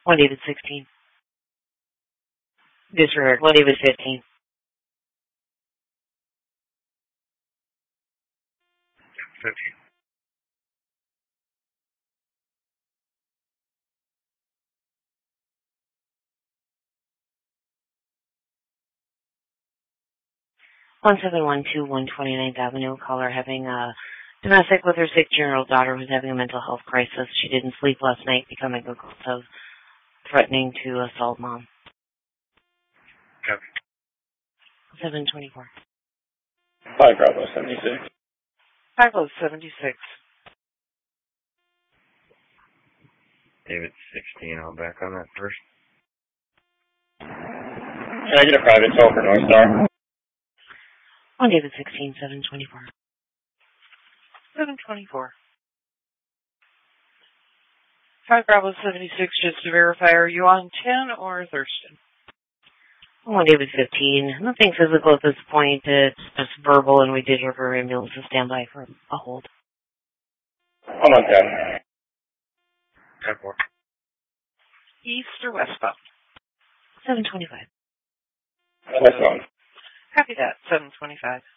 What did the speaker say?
1 David 16. Disregard. 1 David 15. 15. 1712 129th Avenue. Caller having a domestic with her 6-year-old daughter who's having a mental health crisis. She didn't sleep last night, becoming aggressive, threatening to assault mom. Copy. 724. 5 Bravo 76. 5 Bravo 76. David 16, I'll back on that first. Can I get a private toll for North Star? 1 David 16, 724. 724. 5 Bravo 76, just to verify, are you on 10 or Thurston? 1 David 15. Nothing physical at this point. It's just verbal, and we did have our ambulance to stand by for a hold. I'm on 10. 10-4. East or westbound? 725. Westbound. Copy that, 725.